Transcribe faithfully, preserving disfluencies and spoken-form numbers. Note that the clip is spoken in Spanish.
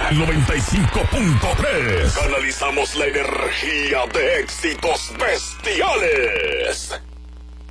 Canal noventa y cinco punto tres. Canalizamos la energía de éxitos bestiales.